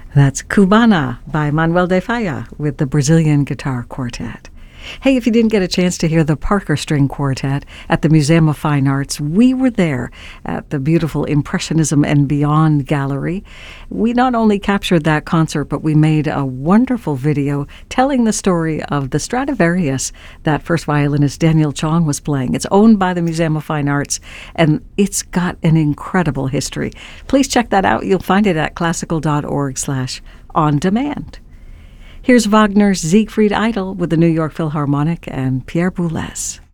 That's Cubana by Manuel de Falla with the Brazilian Guitar Quartet. Hey, if you didn't get a chance to hear the Parker String Quartet at the Museum of Fine Arts, we were there at the beautiful Impressionism and Beyond Gallery. We not only captured that concert, but we made a wonderful video telling the story of the Stradivarius that first violinist Daniel Chong was playing. It's owned by the Museum of Fine Arts, and it's got an incredible history. Please check that out. You'll find it at classical.org/on-demand. Here's Wagner's Siegfried Idle with the New York Philharmonic and Pierre Boulez.